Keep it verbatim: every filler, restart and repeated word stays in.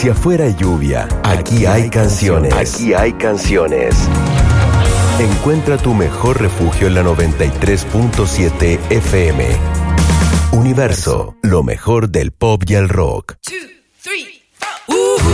Si afuera hay lluvia, aquí hay canciones. Aquí hay canciones. Encuentra tu mejor refugio en la noventa y tres punto siete F M. Universo, lo mejor del pop y el rock. Two, three, four. Uh-huh.